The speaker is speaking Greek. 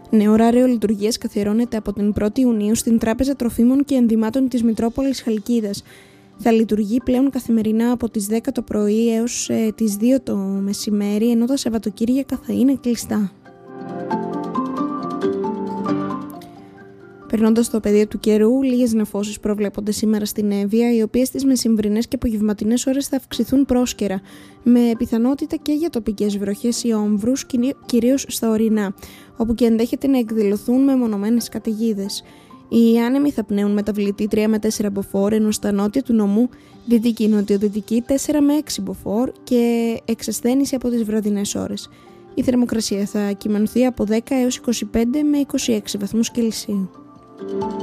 Νέο ωράριο λειτουργίας καθιερώνεται από την 1η Ιουνίου στην Τράπεζα Τροφίμων και Ενδυμάτων της Μητρόπολης Χαλκίδας. Θα λειτουργεί πλέον καθημερινά από τις 10 το πρωί έως τις 2 το μεσημέρι, ενώ τα Σαββατοκύριακα θα είναι κλειστά. Περνώντας στο πεδίο του καιρού, λίγες νεφώσεις προβλέπονται σήμερα στην Εύβοια, οι οποίες στις μεσημβρινές και απογευματινές ώρες θα αυξηθούν πρόσκαιρα, με πιθανότητα και για τοπικές βροχές ή όμβρους, κυρίως στα ορεινά, όπου και ενδέχεται να εκδηλωθούν μεμονωμένες καταιγίδες. Οι άνεμοι θα πνέουν μεταβλητή 3 με 4 μποφόρ, ενώ στα νότια του νομού δυτική νοτιοδυτική 4 με 6 μποφόρ και εξασθένηση από τις βραδινές ώρες. Η θερμοκρασία θα κυμανθεί από 10 έως 25 με 26 βαθμούς Κελσίου.